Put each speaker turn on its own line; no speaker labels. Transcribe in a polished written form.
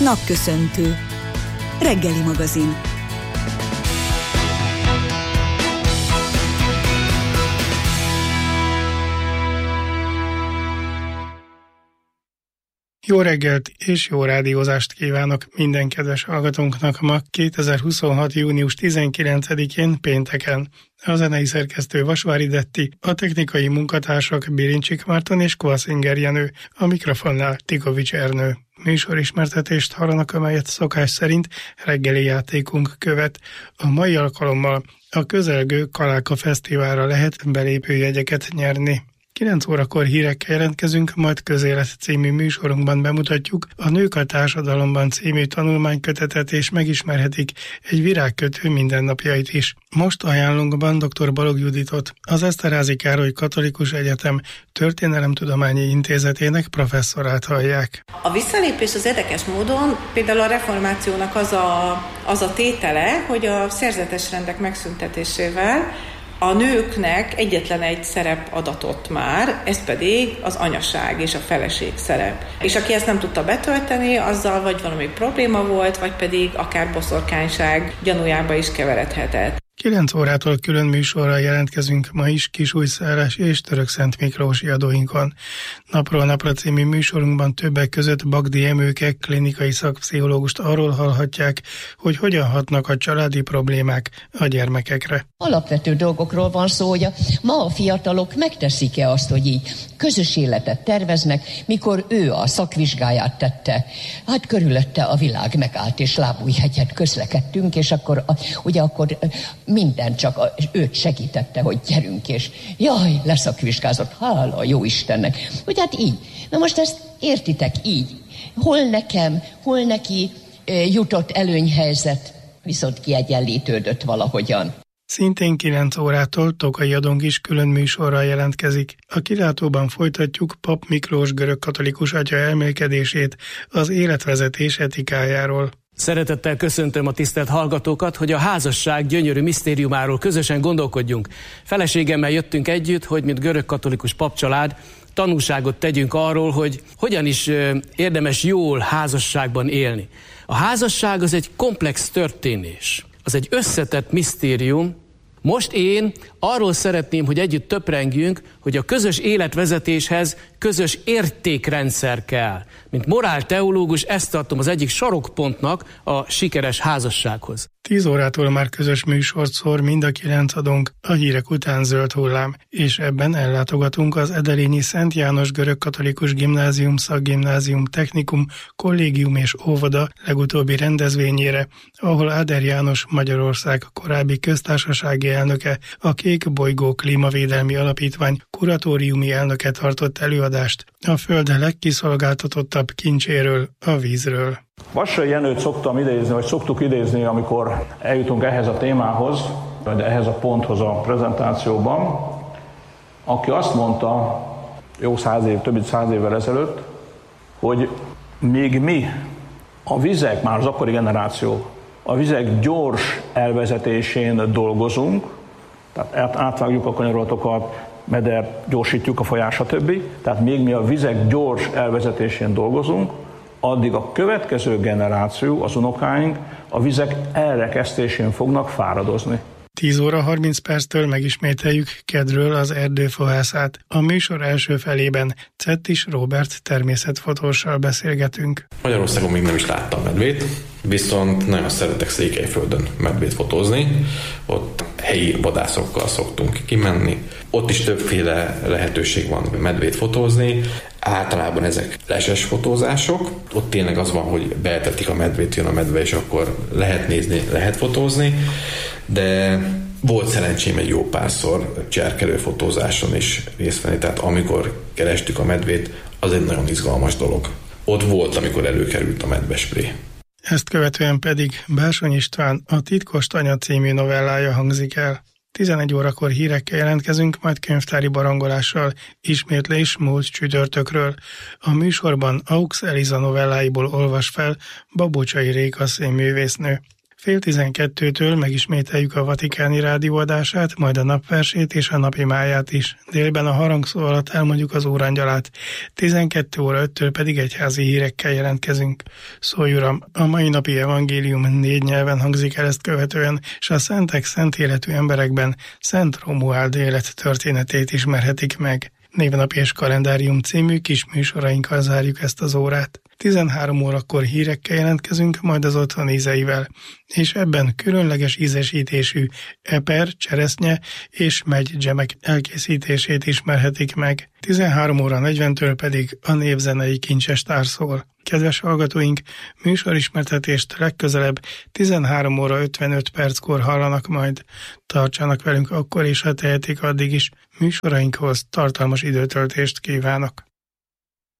Napköszöntő. Reggeli magazin.
Jó reggelt és jó rádiózást kívánok minden kedves hallgatónknak ma 2026. június 19-én pénteken. A zenei szerkesztő Vasvári Detti, a technikai munkatársak Birincsik Márton és Kvaszinger Jenő, a mikrofonnál Tikovics Ernő. Műsorismertetést hallanak, amelyet szokás szerint reggeli játékunk követ. A mai alkalommal a közelgő Kaláka Fesztiválra lehet belépőjegyeket nyerni. 9 órakor hírekkel jelentkezünk, majd Közélet című műsorunkban bemutatjuk a Nők a társadalomban című tanulmánykötetet, és megismerhetik egy virágkötő mindennapjait is. Most ajánlunkban dr. Balogh Juditot, az Eszterházy Károly Katolikus Egyetem Történelemtudományi Intézetének professzorát hallják.
A visszalépés az érdekes módon például a reformációnak az a tétele, hogy a szerzetes rendek megszüntetésével a nőknek egyetlen egy szerep adatott már, ez pedig az anyaság és a feleség szerep. És aki ezt nem tudta betölteni, azzal vagy valami probléma volt, vagy pedig akár boszorkányság gyanújába is keveredhetett.
9 órától külön műsorral jelentkezünk ma is Kisújszárás és Törökszent Miklósi adóinkon. Napról napra című műsorunkban többek között Bagdi Emőke klinikai szakpszichológust arról hallhatják, hogy hogyan hatnak a családi problémák a gyermekekre.
Alapvető dolgokról van szó, hogy ma a fiatalok megteszik-e azt, hogy így közös életet terveznek, mikor ő a szakvizsgáját tette. Hát körülötte a világ megállt, és lábújhegyet közlekedtünk, és akkor akkor minden csak őt segítette, hogy gyerünk, és jaj, leszakvizsgázott, hála jó Istennek. Hogy hát így. Na most ezt értitek így. Hol nekem, hol neki jutott előnyhelyzet, viszont kiegyenlítődött valahogyan.
Szintén 9 órától Tokai Adónk is külön műsorral jelentkezik. A kilátóban folytatjuk Pap Miklós görögkatolikus atya elmélkedését az életvezetés etikájáról.
Szeretettel köszöntöm a tisztelt hallgatókat, hogy a házasság gyönyörű misztériumáról közösen gondolkodjunk. Feleségemmel jöttünk együtt, hogy mint görögkatolikus papcsalád tanúságot tegyünk arról, hogy hogyan is érdemes jól házasságban élni. A házasság az egy komplex történés, az egy összetett misztérium. Most én arról szeretném, hogy együtt töprengjünk, hogy a közös életvezetéshez közös értékrendszer kell. Mint morálteológus ezt tartom az egyik sarokpontnak a sikeres házassághoz.
10 órától már közös műsort szór mind a 9 adónk, a hírek után zöld hullám, és ebben ellátogatunk az Edelényi Szent János Görögkatolikus Gimnázium, Szakgimnázium, Technikum, Kollégium és Óvoda legutóbbi rendezvényére, ahol Áder János, Magyarország korábbi köztársasági elnöke, a Kék Bolygó Klímavédelmi Alapítvány kuratóriumi elnöke tartott előadást a Föld legkiszolgáltatottabb kincséről, a vízről.
Vassai Jenőt szoktuk idézni, amikor eljutunk ehhez a témához, vagy ehhez a ponthoz a prezentációban, aki azt mondta több mint 100 évvel ezelőtt, hogy még mi, a vizek, már az akkori generáció, a vizek gyors elvezetésén dolgozunk, tehát átvágjuk a kanyarolatokat, medert, gyorsítjuk a folyás, stb. Tehát még mi a vizek gyors elvezetésén dolgozunk, addig a következő generáció, az unokáink a vizek elrekesztésén fognak fáradozni.
10 óra 30 perctől megismételjük kedről az erdőfohászát. A műsor első felében Cettis Róbert természetfotóssal beszélgetünk.
Magyarországon még nem is láttam medvét, viszont nagyon szeretek Székelyföldön medvét fotózni. Ott helyi vadászokkal szoktunk kimenni. Ott is többféle lehetőség van medvét fotózni. Általában ezek leses fotózások. Ott tényleg az van, hogy beetetik a medvét, jön a medve, és akkor lehet nézni, lehet fotózni. De volt szerencsém egy jó párszor cserkelő fotózáson is részt venni, tehát amikor kerestük a medvét, az egy nagyon izgalmas dolog. Ott volt, amikor előkerült a medvespré.
Ezt követően pedig Bársony István a Titkos Tanya című novellája hangzik el. 11 órakor hírekkel jelentkezünk, majd könyvtári barangolással, ismétlés múlt csütörtökről. A műsorban Aux Eliza novelláiból olvas fel Babócsai Réka színművésznő. 12:30 megismételjük a Vatikáni rádióadását, majd a napversét és a napi máját is. Délben a harangszó alatt elmondjuk az órangyalát. 12:05 pedig egyházi hírekkel jelentkezünk. Szólj Uram, a mai napi evangélium 4 nyelven hangzik el, ezt követően, és a szentek szent életű emberekben Szent Romuald élet történetét ismerhetik meg. Névnapi és kalendárium című kis műsorainkkal zárjuk ezt az órát. 13 órakor hírekkel jelentkezünk, majd az otthon ízeivel, és ebben különleges ízesítésű eper, cseresznye és megygyemek elkészítését ismerhetik meg. 13:40 pedig a népzenei kincsestár szól. Kedves hallgatóink, műsorismertetést legközelebb 13:55 hallanak majd. Tartsanak velünk akkor is, ha tehetik, addig is. Műsorainkhoz tartalmas időtöltést kívánok.